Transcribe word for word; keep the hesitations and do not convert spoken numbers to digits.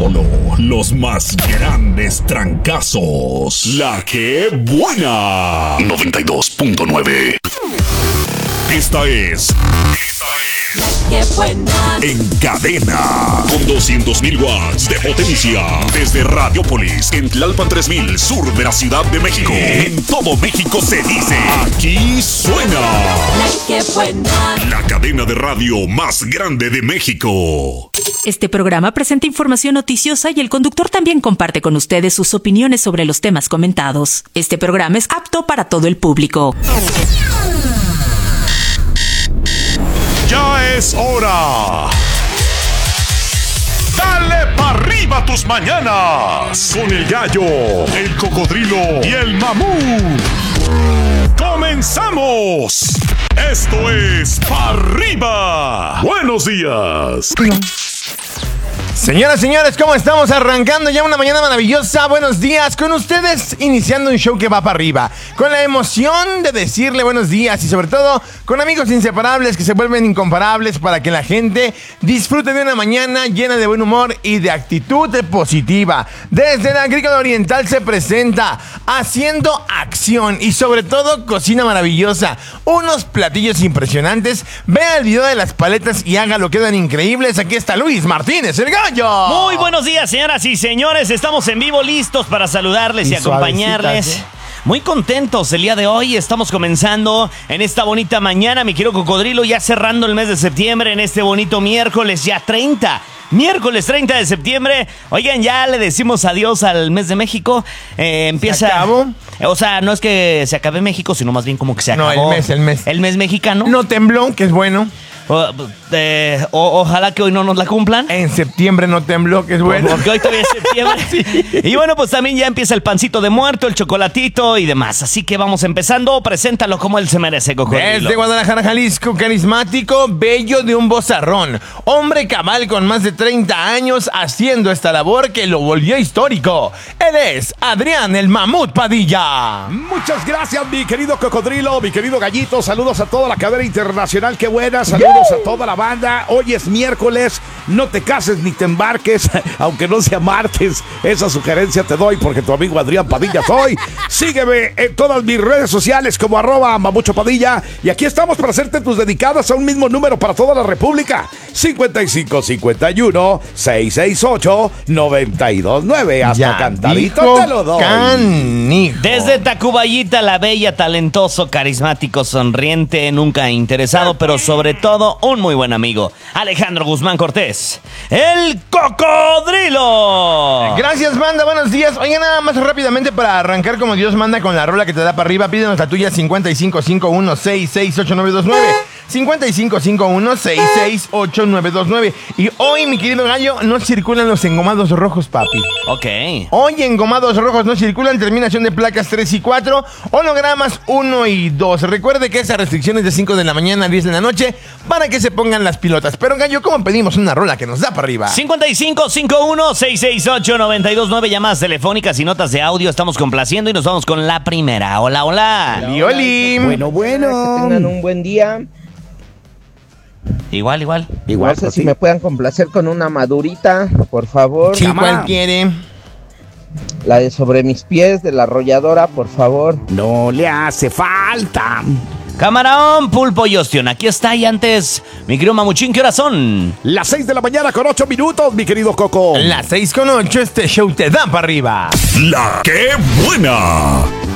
Solo los más grandes trancazos. La que buena. noventa y dos punto nueve. Esta es... Esta es... La que buena. En cadena. Con doscientos mil watts de potencia. Desde Radiopolis, en Tlalpan tres mil, sur de la Ciudad de México. En todo México se dice... Aquí suena... La que buena. La cadena de radio más grande de México. Este programa presenta información noticiosa y el conductor también comparte con ustedes sus opiniones sobre los temas comentados. Este programa es apto para todo el público. Ya es hora. Dale pa' arriba tus mañanas. Con el gallo, el cocodrilo y el mamut. ¡Comenzamos! Esto es Pa' Arriba. Buenos días. Señoras, señores, ¿cómo estamos? Arrancando ya una mañana maravillosa. Buenos días con ustedes, iniciando un show que va para arriba, con la emoción de decirle buenos días y sobre todo con amigos inseparables que se vuelven incomparables para que la gente disfrute de una mañana llena de buen humor y de actitud positiva. Desde la Agrícola Oriental se presenta Haciendo Acción y sobre todo cocina maravillosa, unos platillos impresionantes. Vea el video de las paletas y hágalo, quedan increíbles. Aquí está Luis Martínez, el gallo. Muy buenos días, señoras y señores. Estamos en vivo, listos para saludarles y, y acompañarles. ¿Eh? Muy contentos el día de hoy. Estamos comenzando en esta bonita mañana, mi querido cocodrilo, ya cerrando el mes de septiembre en este bonito miércoles, ya treinta. Miércoles treinta de septiembre. Oigan, ya le decimos adiós al mes de México. Eh, empieza. ¿Se acabó? O sea, no es que se acabe México, sino más bien como que se acabó. No, el mes, el mes. El mes mexicano. No tembló, que es bueno. O, eh, o, ojalá que hoy no nos la cumplan. En septiembre no tembló, que es bueno. Porque hoy todavía es septiembre. Sí. Y bueno, pues también ya empieza el pancito de muerto, el chocolatito y demás. Así que vamos empezando. Preséntalo como él se merece, cocodrilo. Desde Guadalajara, Jalisco, carismático, bello de un vozarrón. Hombre cabal con más de treinta años haciendo esta labor que lo volvió histórico. Él es Adrián el Mamut Padilla. Muchas gracias, mi querido cocodrilo, mi querido gallito. Saludos a toda la cadena internacional. Qué buena. Saludos a toda la banda. Hoy es miércoles. No te cases ni te embarques, aunque no sea martes. Esa sugerencia te doy porque tu amigo Adrián Padilla soy. Sígueme en todas mis redes sociales como arroba Mamucho Padilla. Y aquí estamos para hacerte tus dedicadas a un mismo número para toda la República. cincuenta y cinco cincuenta y uno seiscientos sesenta y ocho noventa y dos nueve. Hasta ya cantadito te lo doy. Canijo. Desde Tacubayita, la bella, talentoso, carismático, sonriente, nunca interesado, pero sobre todo un muy buen amigo, Alejandro Guzmán Cortés, el cocodrilo. Gracias, banda, buenos días. Oigan, nada más rápidamente para arrancar como Dios manda con la rola que te da para arriba. Pídenos la tuya cincuenta y cinco cincuenta y uno sesenta y seis ocho nueve dos nueve. cincuenta y cinco cincuenta y uno sesenta y seis ocho nueve dos nueve. Y hoy, mi querido gallo, no circulan los engomados rojos, papi. Ok. Hoy engomados rojos no circulan, terminación de placas tres y cuatro, hologramas uno y dos. Recuerde que esa restricción es de cinco de la mañana a diez de la noche para que se pongan las pilotas. Pero, gallo, ¿cómo pedimos una rola que nos da para arriba? cincuenta y cinco cincuenta y uno sesenta y seis ocho noventa y dos nueve. Llamadas telefónicas y notas de audio. Estamos complaciendo y nos vamos con la primera. Hola, hola. Oli, oli. Bueno, bueno. Que tengan un buen día. Igual, igual. Igual, no sé si me puedan complacer con una madurita, por favor. Sí, ¿cuál quiere? La de Sobre Mis Pies, de La Arrolladora, por favor. No le hace falta. Camarón, pulpo y ostión. Aquí está y antes, mi querido Mamuchín, ¿qué horas son? Las seis de la mañana con ocho minutos, mi querido Coco. Las seis con ocho, este show te da para arriba. La que buena.